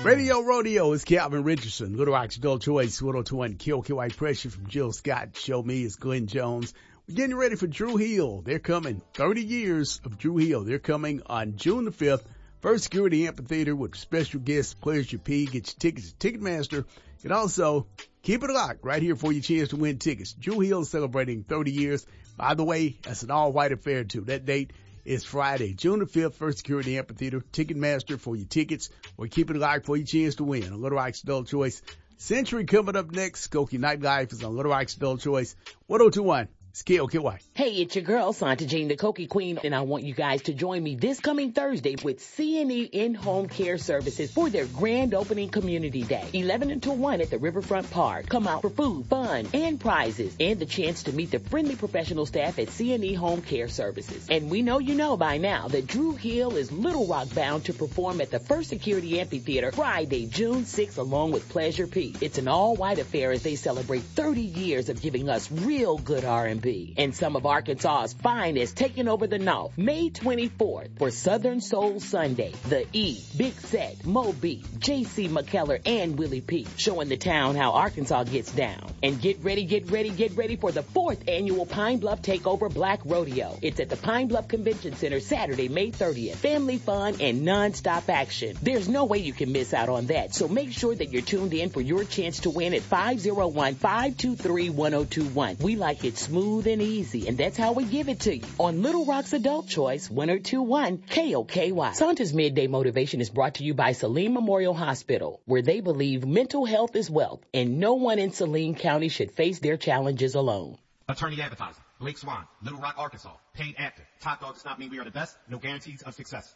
Radio Rodeo is Calvin Richardson. Little Rock's Adult Choice, 1021 KOKY Pressure from Jill Scott. Show me is Glenn Jones. We're getting ready for Drew Hill. They're coming. 30 years of Drew Hill. They're coming on June the 5th. First Security Amphitheater with special guests, Pleasure P. Get your tickets at Ticketmaster. And also, keep it locked right here for your chance to win tickets. Drew Hill is celebrating 30 years. By the way, that's an all-white affair, too. That date is Friday, June the 5th, First Security Amphitheater. Ticketmaster for your tickets, or keep it locked for your chance to win on Little Rock's Adult Choice. Century coming up next. Skokie Nightlife is on Little Rock's Adult Choice. 1021. It's KOKY. Hey, it's your girl, Santa Jean, the Koki Queen, and I want you guys to join me this coming Thursday with C&E In-Home Care Services for their grand opening community day, 11 until 1 at the Riverfront Park. Come out for food, fun, and prizes, and the chance to meet the friendly professional staff at C&E Home Care Services. And we know you know by now that Drew Hill is Little Rock bound to perform at the First Security Amphitheater Friday, June 6th, along with Pleasure P. It's an all-white affair as they celebrate 30 years of giving us real good R&B. And some of Arkansas's finest taking over the North. May 24th for Southern Soul Sunday. The E, Big Set, Mo B, J.C. McKellar, and Willie P. showing the town how Arkansas gets down. And get ready for the 4th annual Pine Bluff Takeover Black Rodeo. It's at the Pine Bluff Convention Center Saturday, May 30th. Family fun and non-stop action. There's no way you can miss out on that. So make sure that you're tuned in for your chance to win at 501-523-1021. We like it smooth and easy, and that's how we give it to you on Little Rock's Adult Choice, 1021 KOKY. Santa's Midday Motivation is brought to you by Saline Memorial Hospital, where they believe mental health is wealth, and no one in Saline County should face their challenges alone. Attorney Advertising, Blake Swan, Little Rock, Arkansas. Paid actor. Top dog does not mean we are the best. No guarantees of success.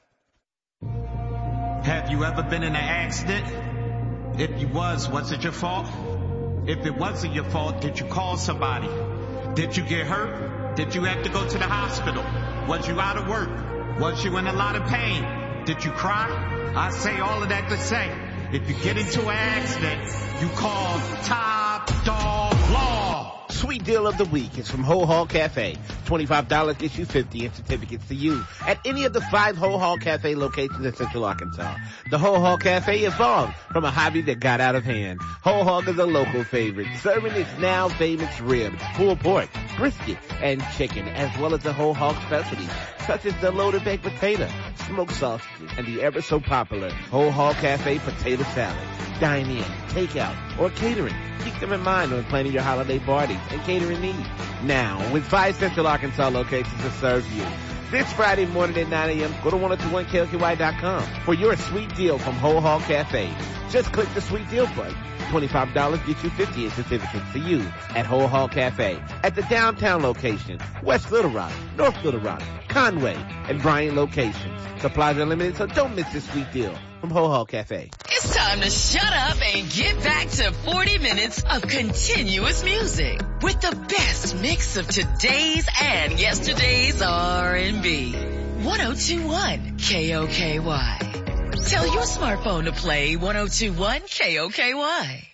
Have you ever been in an accident? If you was it your fault? If it wasn't your fault, did you call somebody? Did you get hurt? Did you have to go to the hospital? Was you out of work? Was you in a lot of pain? Did you cry? I say all of that to say, if you get into an accident, you call Top Dog Law. Sweet deal of the week is from Ho Hall Cafe. $25 gets you 50 in certificates to use at any of the 5 Ho Hall Cafe locations in Central Arkansas. The Ho Hall Cafe evolved from a hobby that got out of hand. Ho Hall is a local favorite, serving its now famous ribs, pulled pork, brisket, and chicken, as well as the Ho Hall specialties, such as the loaded baked potato, smoked sausages, and the ever so popular Ho Hall Cafe potato salad. Dine in, take out, or catering. Keep them in mind when planning your holiday parties and catering needs. Now, with 5 Central Arkansas locations to serve you. This Friday morning at 9 a.m., go to 1021KOKY.com for your sweet deal from Ho Hall Cafe. Just click the sweet deal button. $25 gets you 50 in certificates to use at Ho Hall Cafe at the downtown location, West Little Rock, North Little Rock, Conway, and Bryan locations. Supplies are limited, so don't miss this sweet deal from Ho Hall Cafe. It's time to shut up and get back to 40 minutes of continuous music with the best mix of today's and yesterday's R&B. 1021 KOKY. Tell your smartphone to play 1021 KOKY.